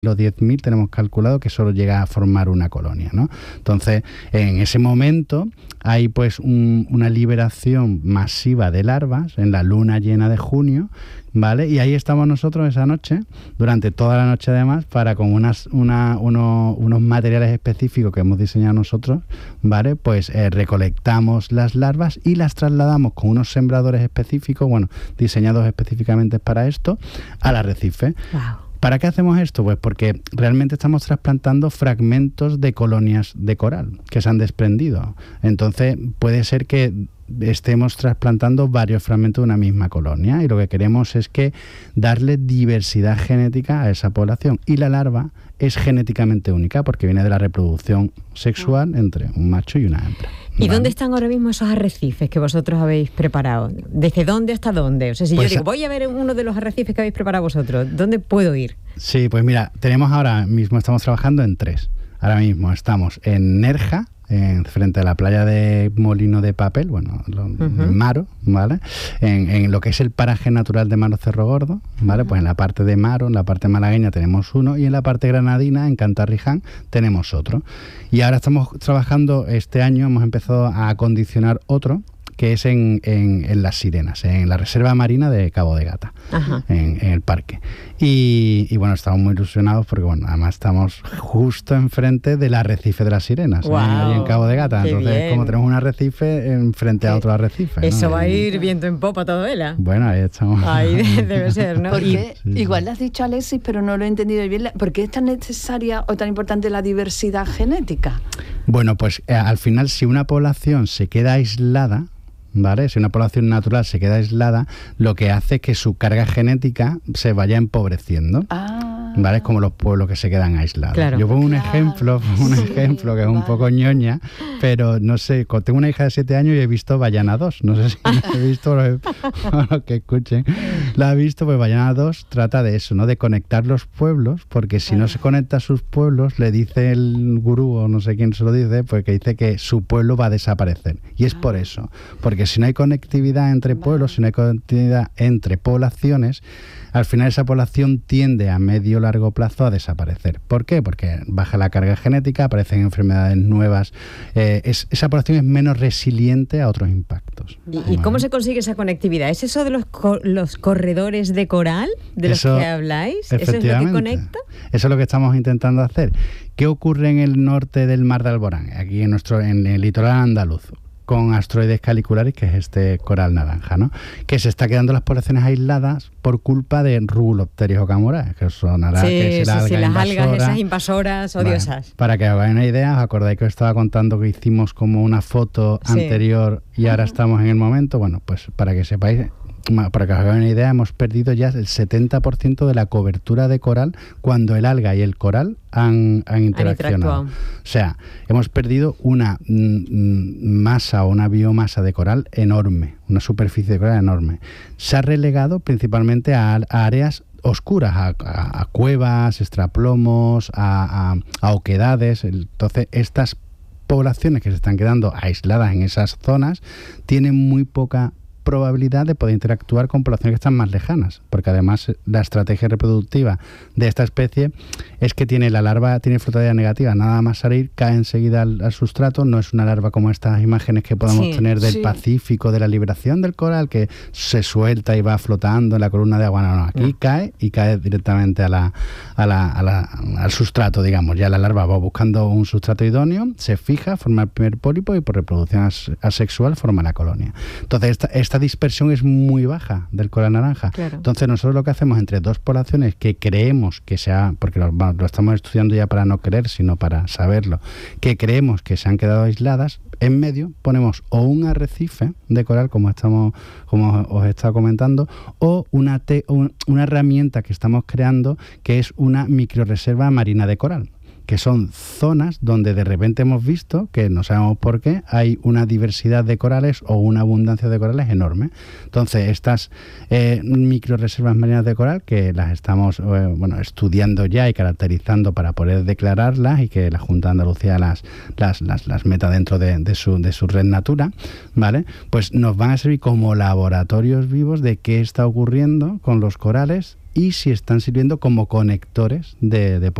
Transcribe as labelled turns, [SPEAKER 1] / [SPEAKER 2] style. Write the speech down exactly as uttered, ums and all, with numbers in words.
[SPEAKER 1] los diez mil tenemos calculado que solo llega a formar una colonia, ¿no? Entonces, en ese momento hay pues un, una liberación masiva de larvas en la luna llena de junio, ¿vale? Y ahí estamos nosotros esa noche, durante toda la noche además, para con unas, una, uno, unos materiales específicos que hemos diseñado nosotros, ¿vale? Pues eh, recolectamos las larvas y las trasladamos con unos sembradores específicos, bueno, diseñados específicamente para esto, al arrecife.
[SPEAKER 2] Wow.
[SPEAKER 1] ¿Para qué hacemos esto? Pues porque realmente estamos trasplantando fragmentos de colonias de coral que se han desprendido. Entonces puede ser que estemos trasplantando varios fragmentos de una misma colonia y lo que queremos es que darle diversidad genética a esa población. Y la larva es genéticamente única porque viene de la reproducción sexual entre un macho y una hembra.
[SPEAKER 2] ¿Y ¿vale? dónde están ahora mismo esos arrecifes que vosotros habéis preparado? ¿Desde dónde hasta dónde? O sea, si pues yo digo, voy a ver uno de los arrecifes que habéis preparado vosotros, ¿dónde puedo ir?
[SPEAKER 1] Sí, pues mira, tenemos ahora mismo, estamos trabajando en tres. Ahora mismo estamos en Nerja, en, frente a la playa de Molino de Papel, bueno, lo, uh-huh. en Maro, ¿vale? En, en lo que es el paraje natural de Maro Cerro Gordo, ¿vale? Uh-huh. Pues en la parte de Maro, en la parte malagueña tenemos uno y en la parte granadina, en Cantarriján, tenemos otro. Y ahora estamos trabajando, este año hemos empezado a acondicionar otro, que es en, en, en Las Sirenas, en la Reserva Marina de Cabo de Gata, en, en el parque. Y, y bueno, estamos muy ilusionados porque, bueno, además estamos justo enfrente del arrecife de Las Sirenas,
[SPEAKER 2] wow,
[SPEAKER 1] ¿eh? Ahí en Cabo de Gata. Entonces,
[SPEAKER 2] bien.
[SPEAKER 1] Como tenemos un arrecife enfrente a otro arrecife.
[SPEAKER 2] Eso, ¿no? Va a ir
[SPEAKER 1] y,
[SPEAKER 2] viento en popa toda vela.
[SPEAKER 1] Bueno, ahí estamos.
[SPEAKER 2] Ahí debe ser, ¿no?
[SPEAKER 3] Porque
[SPEAKER 1] y, sí,
[SPEAKER 3] igual
[SPEAKER 1] sí.
[SPEAKER 3] le has dicho a Alexis, pero no lo he entendido bien. ¿Por qué es tan necesaria o tan importante la diversidad genética?
[SPEAKER 1] Bueno, pues eh, al final, si una población se queda aislada, ¿vale? Si una población natural se queda aislada, lo que hace es que su carga genética se vaya empobreciendo.
[SPEAKER 3] Ah.
[SPEAKER 1] ¿Vale? Es como los pueblos que se quedan aislados.
[SPEAKER 2] Claro.
[SPEAKER 1] Yo pongo un
[SPEAKER 3] Claro,
[SPEAKER 1] ejemplo, un
[SPEAKER 3] sí,
[SPEAKER 1] ejemplo que es
[SPEAKER 3] vale.
[SPEAKER 1] un poco ñoña, pero no sé, tengo una hija de siete años y he visto Ballena dos. No sé si la he visto, los que escuchen. La ha visto, pues Ballena dos trata de eso, ¿no? De conectar los pueblos, porque si claro. no se conecta a sus pueblos, le dice el gurú, o no sé quién se lo dice, pues que dice que su pueblo va a desaparecer. Y es ah. por eso, porque si no hay conectividad entre vale. pueblos, si no hay conectividad entre poblaciones, al final esa población tiende a medio largo plazo a desaparecer. ¿Por qué? Porque baja la carga genética, aparecen enfermedades nuevas, eh, es, esa población es menos resiliente a otros impactos.
[SPEAKER 2] ¿Y, ¿Y cómo se consigue esa conectividad? ¿Es eso de los, co- los corredores de coral de eso, los que habláis? ¿Eso es lo que conecta?
[SPEAKER 1] Eso es lo que estamos intentando hacer. ¿Qué ocurre en el norte del Mar de Alborán? Aquí en, nuestro, en el litoral andaluz, con Astroides calicularis, que es este coral naranja, ¿no? Que se está quedando las poblaciones aisladas por culpa de Rubulopterias ocamorae, que sonará
[SPEAKER 2] sí,
[SPEAKER 1] que es
[SPEAKER 2] sí,
[SPEAKER 1] la
[SPEAKER 2] sí,
[SPEAKER 1] alga
[SPEAKER 2] las
[SPEAKER 1] invasora.
[SPEAKER 2] algas esas invasoras odiosas.
[SPEAKER 1] Bueno, para que os hagáis una idea, os acordáis que os estaba contando que hicimos como una foto sí. anterior y ahora estamos en el momento, bueno, pues para que sepáis, para que os hagáis una idea, hemos perdido ya el setenta por ciento de la cobertura de coral cuando el alga y el coral han, han interaccionado. O sea, hemos perdido una mm, masa o una biomasa de coral enorme, una superficie de coral enorme. Se ha relegado principalmente a, a áreas oscuras, a, a, a cuevas, extraplomos, a, a, a oquedades. Entonces, estas poblaciones que se están quedando aisladas en esas zonas tienen muy poca probabilidad de poder interactuar con poblaciones que están más lejanas, porque además la estrategia reproductiva de esta especie es que tiene la larva, tiene flotabilidad negativa, nada más salir cae enseguida al, al sustrato, no es una larva como estas imágenes que podemos sí, tener del sí. Pacífico, de la liberación del coral, que se suelta y va flotando en la columna de agua, no, no, aquí no. cae y cae directamente a la, a la, a la, al sustrato, digamos, ya la larva va buscando un sustrato idóneo, se fija, forma el primer pólipo y por reproducción as, asexual forma la colonia. Entonces esta, esta Esta dispersión es muy baja del coral naranja. Claro. Entonces nosotros lo que hacemos entre dos poblaciones que creemos que sea, porque lo, lo estamos estudiando ya para no creer, sino para saberlo, que creemos que se han quedado aisladas, en medio ponemos o un arrecife de coral, como estamos, como os he estado comentando, o una, te, un, una herramienta que estamos creando que es una microreserva marina de coral, que son zonas donde de repente hemos visto, que no sabemos por qué, hay una diversidad de corales o una abundancia de corales enorme. Entonces, estas eh, microreservas marinas de coral, que las estamos eh, bueno, estudiando ya y caracterizando para poder declararlas y que la Junta de Andalucía las, las, las, las meta dentro de, de, su, de su red Natura, ¿vale? Pues nos van a servir como laboratorios vivos de qué está ocurriendo con los corales y si están sirviendo como conectores de, de